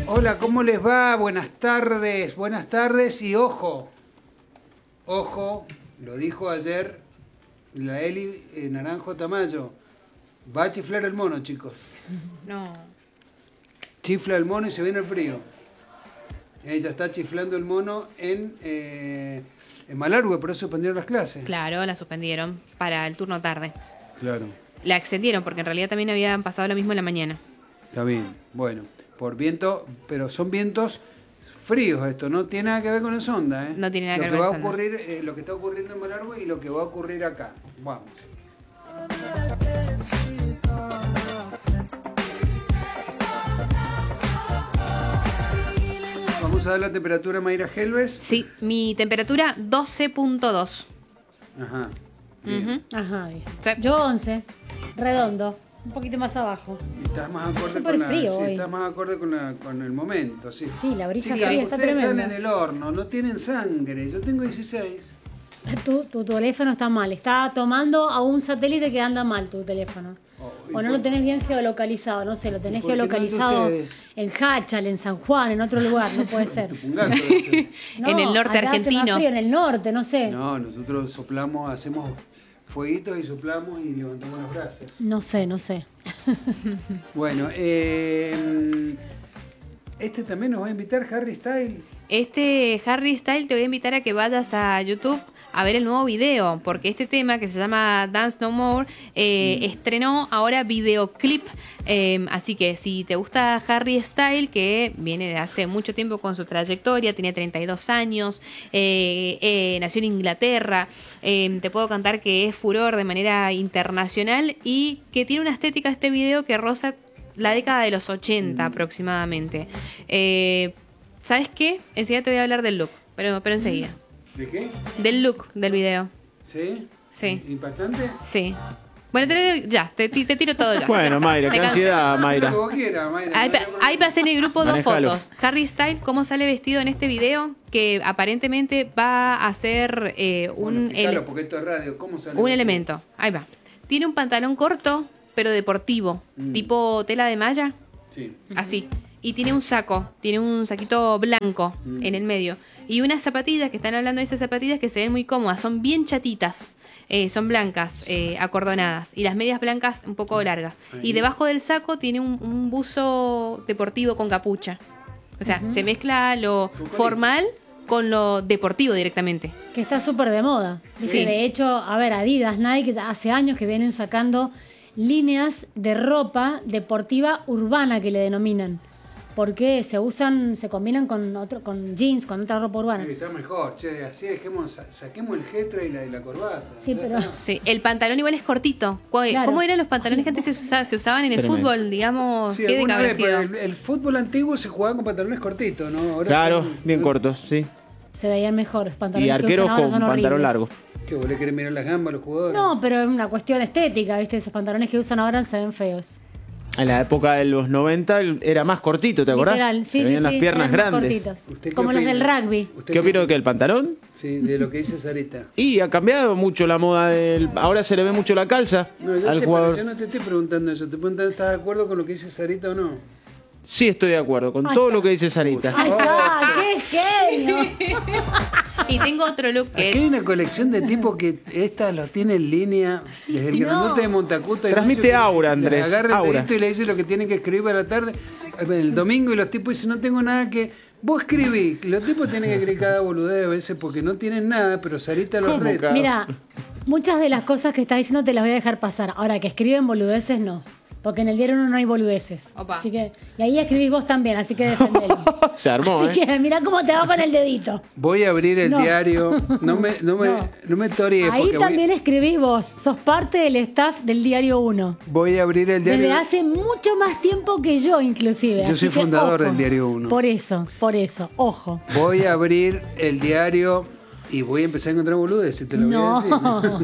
Hola, ¿cómo les va? Buenas tardes y ojo, lo dijo ayer la Eli Naranjo Tamayo, va a chiflar el mono, chicos. No. Chifla el mono y se viene el frío. Ella está chiflando el mono en Malargüe, por eso suspendieron las clases. Claro, la suspendieron para el turno tarde. Claro. La extendieron porque en realidad también habían pasado lo mismo en la mañana. Está bien, bueno, por viento, pero son vientos fríos esto, no tiene nada que ver con el sonda, ¿eh? No tiene nada lo que que ver va con a el sonda. ocurrir, lo que está ocurriendo en Malargüe y lo que va a ocurrir acá. Vamos. Vamos a dar la temperatura, Mayra Helves. Sí, mi temperatura 12.2. Ajá. Bien. Ajá, dice. Sí. Yo 11, redondo, un poquito más abajo. Y estás más acorde Súper con frío sí, hoy. estás más acorde con el momento, sí. Sí, la brisa Sí, fría está Ustedes están tremenda. en el horno, no tienen sangre. Yo tengo 16. Tu teléfono está mal, está tomando a un satélite que anda mal tu teléfono. Oh, ¿y O no por- lo tenés bien geolocalizado, no sé, lo tenés por qué no el de geolocalizado ustedes? en Hachal, en San Juan, en otro lugar, no puede ser. Tupungato, debe ser. No, En el norte allá hace más argentino. frío, en el norte, no sé. No, nosotros soplamos, hacemos fueguitos y soplamos y levantamos las brasas. No sé. Bueno, este también nos va a invitar Harry Style. Este Harry Style te voy a invitar a que vayas a YouTube a ver el nuevo video, porque este tema que se llama Dance No More estrenó ahora videoclip, así que si te gusta Harry Style, que viene de hace mucho tiempo con su trayectoria, tiene 32 años, nació en Inglaterra, te puedo cantar que es furor de manera internacional y que tiene una estética este video que roza la década de los 80 aproximadamente. ¿Sabes qué? Enseguida te voy a hablar del look, pero enseguida. ¿De qué? Del look del video. ¿Sí? Sí. ¿Impactante? Sí. Bueno, te tiro todo ya. Bueno, Mayra, Me qué cansé. ansiedad, Haz Mayra. lo que vos quieras, Mayra. Ahí pasé en el grupo dos Manejalo. fotos. Harry Styles, cómo sale vestido en este video, que aparentemente va a ser Bueno, explicalo, porque esto es radio. ¿Cómo sale? un elemento. Ahí va. Tiene un pantalón corto, pero deportivo, tipo tela de malla, Sí. así. Y tiene un saquito blanco en el medio. Y unas zapatillas, que están hablando de esas zapatillas que se ven muy cómodas, son bien chatitas, son blancas, acordonadas. Y las medias blancas un poco largas. Y debajo del saco tiene un buzo deportivo con capucha. O sea, se mezcla lo formal con lo deportivo directamente. Que está súper de moda. Sí. De hecho, a ver, Adidas, Nike, ya hace años que vienen sacando líneas de ropa deportiva urbana que le denominan. Porque se combinan con jeans, con otra ropa urbana. Está mejor, che, así saquemos el jetra y la corbata. Sí, Ya pero- está. Sí, el pantalón igual es cortito. Claro. ¿Cómo eran los pantalones que antes se usaban en el Tremendo. fútbol, digamos? Sí, ¿Qué de alguna habrá vez, sido? pero el fútbol antiguo se jugaba con pantalones cortitos, ¿no? Ahora Claro, son- bien cortos, sí. Se veían mejor los pantalones Y que arqueros usan ahora con son pantalón horribles. largo. ¿Qué vos le querés mirar las gambas a los jugadores? No, pero es una cuestión estética, ¿viste? Esos pantalones que usan ahora se ven feos. En la época de los 90 era más cortito, ¿te acordás? Literal, sí, Se veían sí, las sí, piernas eran más grandes. cortitos. ¿Usted qué Como los opina? del rugby. ¿Usted ¿Qué opino que el pantalón? Sí, de lo que dice Sarita. Y ha cambiado mucho la moda del... Ahora se le ve mucho la calza No, yo al sé, jugador. pero yo no te estoy preguntando eso. Te pregunto, ¿estás de acuerdo con lo que dice Sarita o no? Sí, estoy de acuerdo con Ahí todo está. lo que dice Sarita. ¡Ahí está! ¡Qué genio! Y tengo otro look que Aquí hay una colección de tipos que esta los tiene en línea, desde el No. grandote de Montacuto. Transmite aura, Andrés, Agarra el aura. dedito y le dice lo que tiene que escribir para la tarde, el domingo, y los tipos dicen, no tengo nada que... Vos escribí. Los tipos tienen que escribir cada boludez a veces porque no tienen nada, pero Sarita los ¿Cómo, reta. cara? Mira, muchas de las cosas que estás diciendo te las voy a dejar pasar. Ahora, que escriben boludeces, no. Porque en el diario no hay boludeces. Opa. Así que, y ahí escribís vos también, así que defendelo. Se armó, Así que mira cómo te va con el dedito. Voy a abrir el No. diario. No me torees Ahí porque también escribís vos. Sos parte del staff del Diario 1. voy a abrir el diario. Desde hace mucho más tiempo que yo, inclusive. Yo Así soy que, fundador ojo. del Diario 1. Por eso, ojo. Voy a abrir el diario y voy a empezar a encontrar boludeces, te lo voy a decir.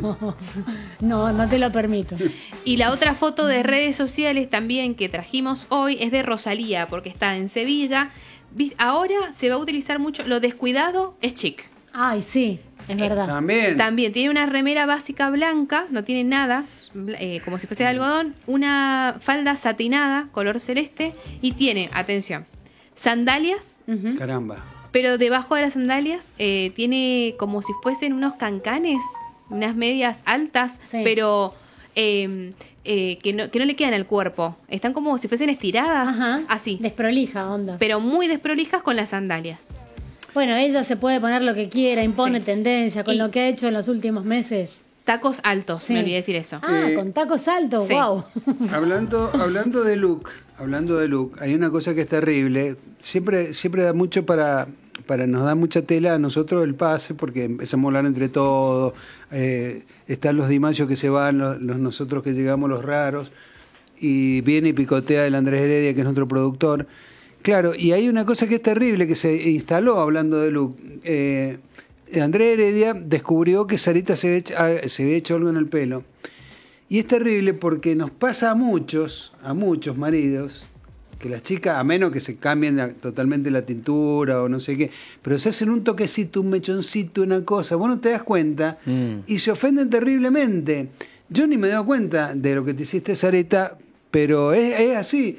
No te lo permito. Y la otra foto de redes sociales también que trajimos hoy es de Rosalía, porque está en Sevilla. Ahora se va a utilizar mucho, lo descuidado es chic. Ay, sí, es verdad. También. También tiene una remera básica blanca, no tiene nada, como si fuese de algodón, una falda satinada, color celeste, y tiene, atención, sandalias, Caramba. pero debajo de las sandalias tiene como si fuesen unos cancanes, unas medias altas, Sí. pero que no le quedan al cuerpo. Están como si fuesen estiradas, Ajá. así, Desprolija, onda. pero muy desprolijas con las sandalias. Bueno, ella se puede poner lo que quiera, impone Sí. tendencia con Y- lo que ha hecho en los últimos meses. Tacos altos, Sí. me olvidé decir eso. Ah, con tacos altos, Sí. wow. Hablando de look, hay una cosa que es terrible. Siempre da mucho nos da mucha tela a nosotros el pase, porque empezamos a hablar entre todos. Están los Dimaggio que se van, los nosotros que llegamos, los raros. Y viene y picotea el Andrés Heredia, que es nuestro productor. Claro, y hay una cosa que es terrible, que se instaló hablando de look. Andrés Heredia descubrió que Sarita se había hecho algo en el pelo. Y es terrible porque nos pasa a muchos maridos, que las chicas, a menos que se cambien totalmente la tintura o no sé qué, pero se hacen un toquecito, un mechoncito, una cosa, vos no te das cuenta y se ofenden terriblemente. Yo ni me doy cuenta de lo que te hiciste, Sarita, pero es así.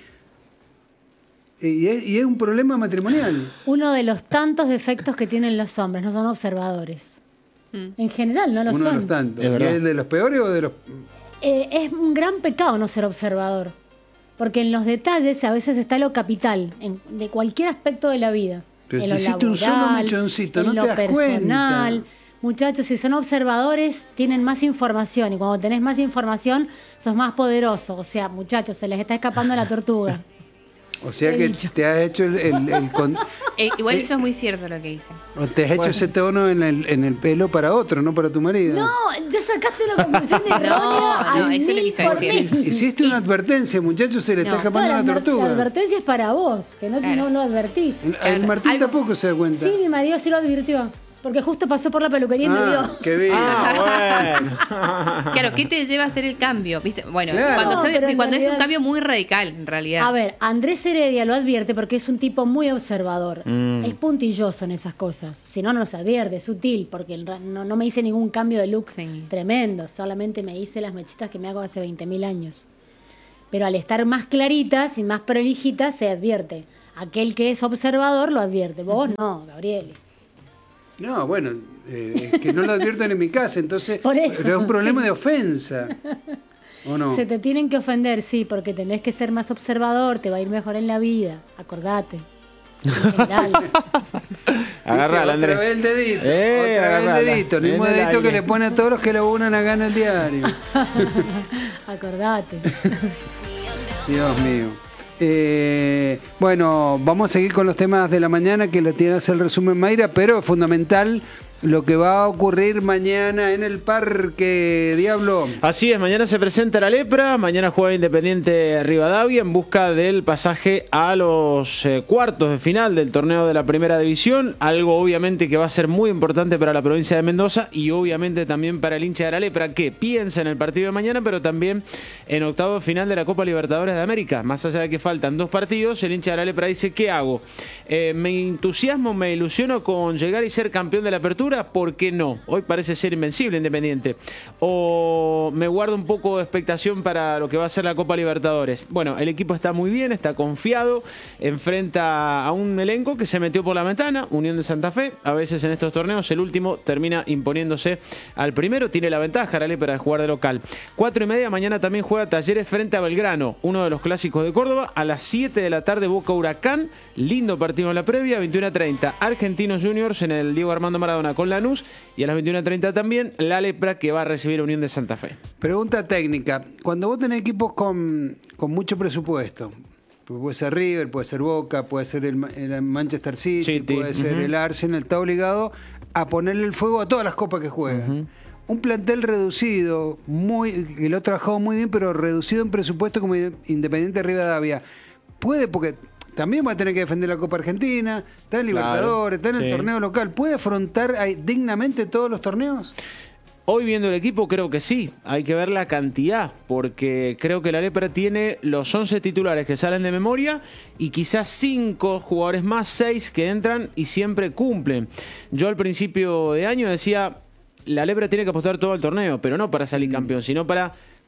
Y es un problema matrimonial. Uno de los tantos defectos que tienen los hombres, no son observadores. En general, no lo Uno de son. los tantos. Es ¿Y verdad. es de los peores o de los...? Es un gran pecado no ser observador. Porque en los detalles a veces está lo capital, de cualquier aspecto de la vida. Pero en si lo hiciste un solo laboral, mechoncito, en no lo te das personal. cuenta. Muchachos, si son observadores, tienen más información. Y cuando tenés más información, sos más poderoso. O sea, muchachos, se les está escapando la tortuga. O sea He que dicho. te has hecho Igual eso es muy cierto lo que dicen. o te has hecho ese tono en el pelo para otro, no para tu marido. No, ya sacaste una conclusión errónea. No, al eso le mil quiso por decir. mil. Hiciste una advertencia, muchachos, se le está No. escapando No, la la tortuga. advertencia es para vos, que no, Claro. no lo advertís. El Claro, Martín algo- tampoco se da cuenta. Sí, mi marido sí lo advirtió. Porque justo pasó por la peluquería y me vio. Qué bien. Bueno. Claro, ¿qué te lleva a hacer el cambio? ¿Viste? Bueno, Claro. cuando, No, pero en cuando es un realidad- cambio muy radical, en realidad. A ver, Andrés Heredia lo advierte porque es un tipo muy observador. Es puntilloso en esas cosas. Si no, no se advierte, es sutil, porque no me hice ningún cambio de look Sí. tremendo. Solamente me hice las mechitas que me hago hace 20.000 años. Pero al estar más claritas y más prolijitas, se advierte. Aquel que es observador lo advierte. Vos no, Gabriel. No, bueno, es que no lo advierten en mi casa, entonces Por eso, pero es un problema sí. de ofensa. ¿O no? Se te tienen que ofender, sí, porque tenés que ser más observador, te va a ir mejor en la vida. Acordate. En general. Agarrala, Otra Andrés. vez el dedito. Otra vez agarrala. el dedito. El mismo En el dedito que aire. le pone a todos los que laburan acá en el diario. Acordate. Dios mío. Bueno, vamos a seguir con los temas de la mañana que le tiene que hacer el resumen Mayra, pero es fundamental lo que va a ocurrir mañana en el Parque Diablo. Así es, mañana se presenta la Lepra, mañana juega Independiente Rivadavia en busca del pasaje a los cuartos de final del torneo de la Primera División, algo obviamente que va a ser muy importante para la provincia de Mendoza y obviamente también para el hincha de la Lepra, que piensa en el partido de mañana, pero también en octavo de final de la Copa Libertadores de América. Más allá de que faltan 2 partidos, el hincha de la Lepra dice, ¿qué hago? ¿Me entusiasmo, me ilusiono con llegar y ser campeón de la Apertura? ¿Por qué no? Hoy parece ser invencible Independiente. ¿O me guardo un poco de expectación para lo que va a ser la Copa Libertadores? Bueno, el equipo está muy bien, está confiado, enfrenta a un elenco que se metió por la ventana, Unión de Santa Fe. A veces en estos torneos el último termina imponiéndose al primero, tiene la ventaja la para jugar de local. 4:30 mañana también juega Talleres frente a Belgrano, uno de los clásicos de Córdoba. A las 7 de la tarde Boca Huracán, lindo partido en la previa. 21:30 Argentinos Juniors en el Diego Armando Maradona con Lanús, y a las 21:30 también la Lepra, que va a recibir a Unión de Santa Fe. Pregunta técnica. Cuando vos tenés equipos con mucho presupuesto, puede ser River, puede ser Boca, puede ser el Manchester City, puede ser el Arsenal, está obligado a ponerle el fuego a todas las copas que juegan. Un plantel reducido, que lo ha trabajado muy bien, pero reducido en presupuesto como Independiente Rivadavia. Puede, porque también va a tener que defender la Copa Argentina, está en Libertadores, está en el torneo local. ¿Puede afrontar dignamente todos los torneos? Hoy viendo el equipo creo que sí, hay que ver la cantidad, porque creo que la Lepra tiene los 11 titulares que salen de memoria y quizás 5 jugadores más, 6 que entran y siempre cumplen. Yo al principio de año decía, la Lepra tiene que apostar todo al torneo, pero no para salir campeón, sino para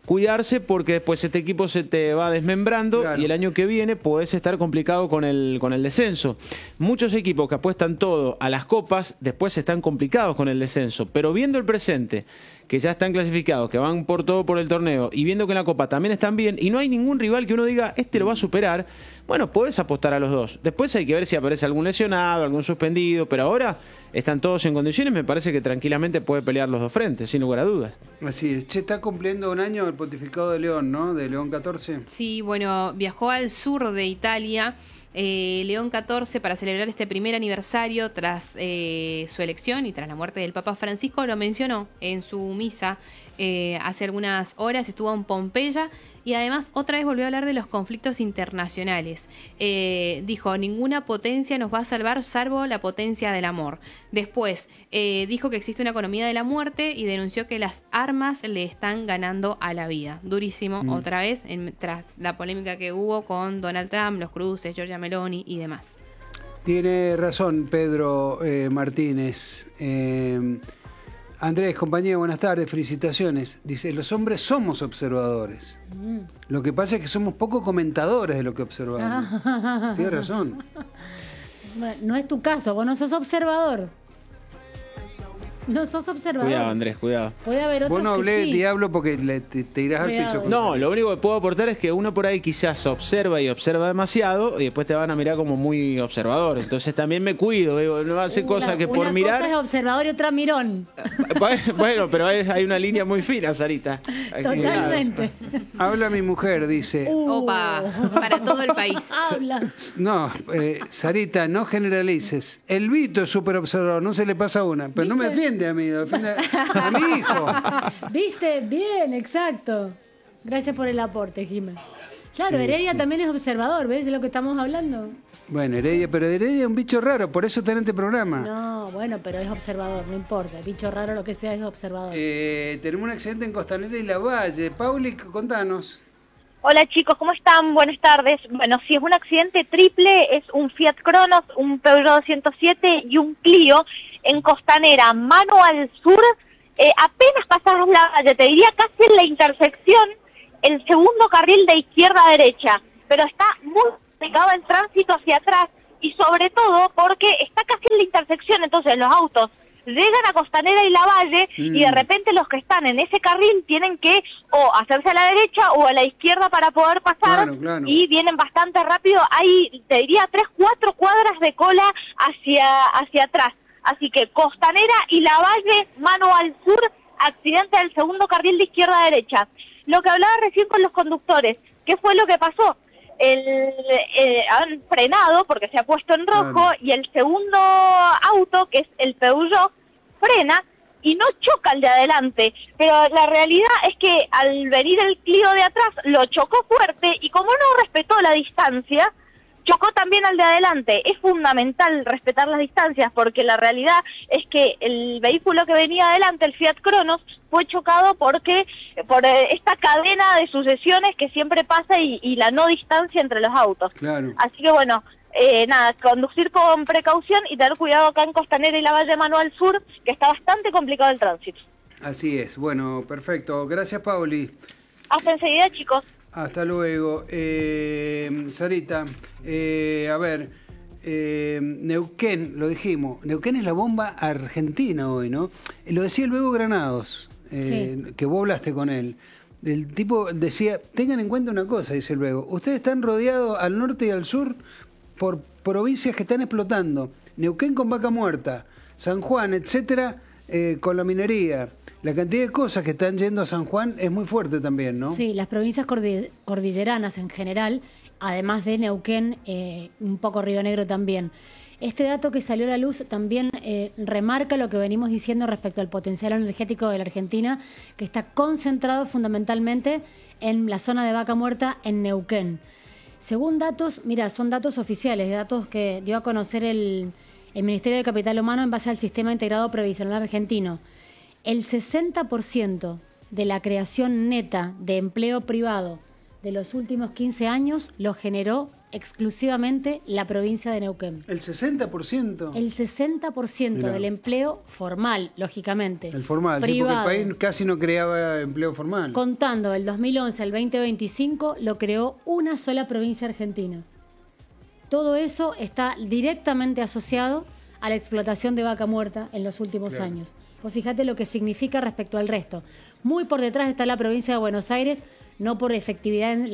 cuidarse porque después este equipo se te va desmembrando Claro. y el año que viene podés estar complicado con el descenso. Muchos equipos que apuestan todo a las copas después están complicados con el descenso, pero viendo el presente, que ya están clasificados, que van por todo por el torneo y viendo que en la copa también están bien y no hay ningún rival que uno diga, este lo va a superar, bueno, podés apostar a los dos. Después hay que ver si aparece algún lesionado, algún suspendido, pero ahora están todos en condiciones, me parece que tranquilamente puede pelear los dos frentes, sin lugar a dudas. Así es. Che, está cumpliendo un año el pontificado de León, ¿no? De León 14. Sí, bueno, viajó al sur de Italia, León XIV, para celebrar este primer aniversario tras su elección y tras la muerte del Papa Francisco. Lo mencionó en su misa hace algunas horas, estuvo en Pompeya y además otra vez volvió a hablar de los conflictos internacionales. Dijo, ninguna potencia nos va a salvar salvo la potencia del amor. Después dijo que existe una economía de la muerte y denunció que las armas le están ganando a la vida. Durísimo, otra vez, tras la polémica que hubo con Donald Trump, los cruces, Giorgia Meloni y demás. Tiene razón Pedro Martínez. Andrés, compañero, buenas tardes, felicitaciones. Dice, los hombres somos observadores. Lo que pasa es que somos poco comentadores de lo que observamos. Tiene razón. Bueno, no es tu caso, vos no sos observador. No sos observador. Cuidado, Andrés, cuidado. Puede haber otros Vos no que hablé sí. diablo porque te irás al Cuidado. piso. No, lo único que puedo aportar es que uno por ahí quizás observa y observa demasiado y después te van a mirar como muy observador. Entonces también me cuido, digo, no hace cosas que por una mirar. cosa es observador y otra mirón. Bueno, pero hay una línea muy fina, Sarita. Totalmente. Habla mi mujer, dice. Opa, para todo el país. Habla. No, Sarita, no generalices. El Vito es súper observador, no se le pasa una. Pero no me defiende a mí, defiende a mi hijo. ¿Viste? Bien, exacto. Gracias por el aporte, Jiménez. Claro, Heredia también es observador, ¿ves de lo que estamos hablando? Bueno, Heredia, pero Heredia es un bicho raro, por eso está en este programa. No, bueno, pero es observador, no importa. Bicho raro, lo que sea, es observador. Tenemos un accidente en Costanera y Lavalle. Pauli, contanos. Hola chicos, ¿cómo están? Buenas tardes. Bueno, sí, es un accidente triple, es un Fiat Cronos, un Peugeot 207 y un Clio en Costanera, mano al sur, apenas pasas la valle, te diría casi en la intersección, el segundo carril de izquierda a derecha, pero está muy complicado el tránsito hacia atrás y sobre todo porque está casi en la intersección, entonces los autos llegan a Costanera y Lavalle y de repente los que están en ese carril tienen que o hacerse a la derecha o a la izquierda para poder pasar. Claro. Y vienen bastante rápido, hay, te diría, 3-4 cuadras de cola hacia atrás. Así que Costanera y Lavalle, mano al sur, accidente del segundo carril de izquierda a derecha. Lo que hablaba recién con los conductores, ¿qué fue lo que pasó? Han frenado porque se ha puesto en rojo, Claro. y el segundo auto, que es el Peugeot, frena y no choca al de adelante, pero la realidad es que al venir el Clio de atrás lo chocó fuerte y como no respetó la distancia, chocó también al de adelante. Es fundamental respetar las distancias porque la realidad es que el vehículo que venía adelante, el Fiat Cronos, fue chocado por esta cadena de sucesiones que siempre pasa y la no distancia entre los autos. Claro. Así que bueno, nada, conducir con precaución y tener cuidado acá en Costanera y Lavalle mano al sur, que está bastante complicado el tránsito. Así es. Bueno, perfecto. Gracias, Pauli. Hasta enseguida, chicos. Hasta luego. Sarita, a ver, Neuquén, lo dijimos. Neuquén es la bomba argentina hoy, ¿no? Lo decía luego Granados, Sí. que vos hablaste con él. El tipo decía, tengan en cuenta una cosa, dice luego, ustedes están rodeados al norte y al sur por provincias que están explotando. Neuquén con Vaca Muerta, San Juan, etcétera, con la minería. La cantidad de cosas que están yendo a San Juan es muy fuerte también, ¿no? Sí, las provincias cordilleranas en general, además de Neuquén, un poco Río Negro también. Este dato que salió a la luz también remarca lo que venimos diciendo respecto al potencial energético de la Argentina, que está concentrado fundamentalmente en la zona de Vaca Muerta, en Neuquén. Según datos, mira, son datos oficiales, datos que dio a conocer el Ministerio de Capital Humano en base al Sistema Integrado Previsional Argentino. El 60% de la creación neta de empleo privado de los últimos 15 años lo generó exclusivamente la provincia de Neuquén. ¿El 60%? El 60% Mirá. del empleo formal, lógicamente. El formal, privado, sí, porque el país casi no creaba empleo formal. contando del 2011 al 2025, lo creó una sola provincia argentina. Todo eso está directamente asociado a la explotación de vaca muerta en los últimos Claro. años. Pues fíjate lo que significa respecto al resto. Muy por detrás está la provincia de Buenos Aires, no por efectividad en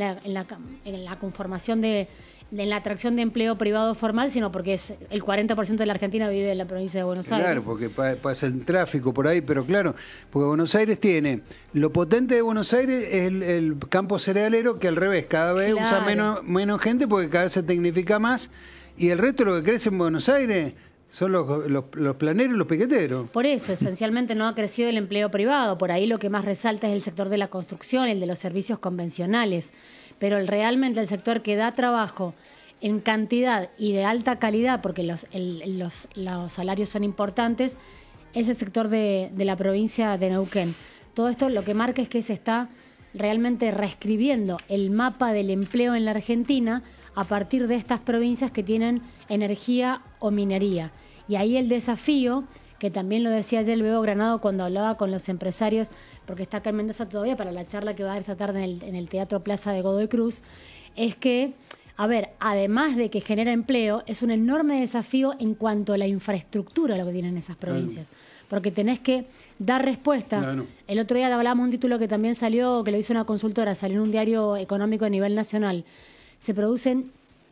la conformación en la atracción de empleo privado formal, sino porque el 40% de la Argentina vive en la provincia de Buenos Aires. Claro, porque pasa el tráfico por ahí, pero claro, porque Buenos Aires tiene, lo potente de Buenos Aires es el campo cerealero, que al revés, cada vez usa Claro. menos gente porque cada vez se tecnifica más, y el resto de lo que crece en Buenos Aires son los planeros y los piqueteros. Por eso, esencialmente no ha crecido el empleo privado. Por ahí lo que más resalta es el sector de la construcción, el de los servicios convencionales. Pero realmente el sector que da trabajo en cantidad y de alta calidad, porque los salarios son importantes, es el sector de la provincia de Neuquén. Todo esto lo que marca es que se está realmente reescribiendo el mapa del empleo en la Argentina a partir de estas provincias que tienen energía o minería. Y ahí el desafío, que también lo decía ayer el Bebo Granado cuando hablaba con los empresarios, porque está acá en Mendoza todavía para la charla que va a dar esta tarde en el Teatro Plaza de Godoy Cruz, es que, a ver, además de que genera empleo, es un enorme desafío en cuanto a la infraestructura lo que tienen esas provincias. Porque tenés que dar respuesta. Claro. El otro día hablábamos de un título que también salió, que lo hizo una consultora, salió en un diario económico a nivel nacional. Se producen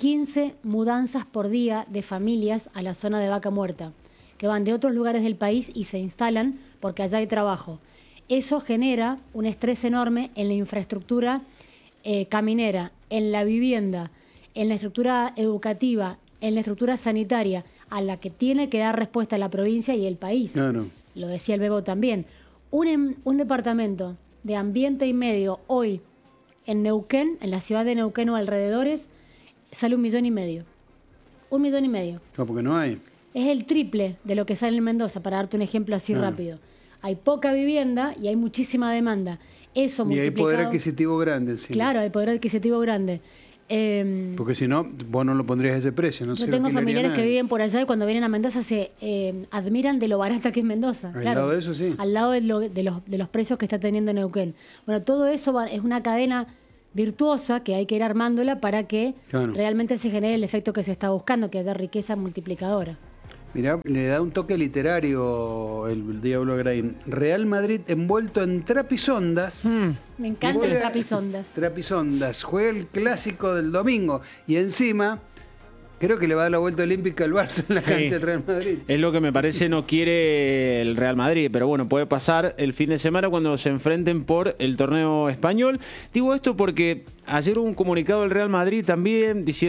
15 mudanzas por día de familias a la zona de Vaca Muerta, que van de otros lugares del país y se instalan porque allá hay trabajo. Eso genera un estrés enorme en la infraestructura caminera, en la vivienda, en la estructura educativa, en la estructura sanitaria, a la que tiene que dar respuesta la provincia y el país. Claro. Lo decía el Bebo también. Un departamento de ambiente y medio hoy en Neuquén, en la ciudad de Neuquén o alrededores, sale 1,5 millones. 1,5 millones. No, porque no hay. Es el triple de lo que sale en Mendoza, para darte un ejemplo así Claro. rápido. Hay poca vivienda y hay muchísima demanda. Eso Y hay multiplicado... poder adquisitivo grande encima. Claro, hay poder adquisitivo grande. Porque si no, vos no lo pondrías a ese precio. No Yo sé tengo alquilaría familiares que nadie. viven por allá y cuando vienen a Mendoza se admiran de lo barata que es Mendoza. Al Claro, lado de eso, sí. Al lado de los precios que está teniendo Neuquén. Bueno, todo eso es una cadena virtuosa que hay que ir armándola para que Claro. realmente se genere el efecto que se está buscando, que haya riqueza multiplicadora. Mirá, le da un toque literario el Diablo Grain. Real Madrid envuelto en trapisondas. Me encantan Juega- las trapisondas. Trapisondas. Juega el clásico del domingo. Y encima, creo que le va a dar la vuelta olímpica al Barça en la cancha del Real Madrid. Es lo que me parece no quiere el Real Madrid, pero bueno, puede pasar el fin de semana cuando se enfrenten por el torneo español. Digo esto porque ayer hubo un comunicado del Real Madrid también diciendo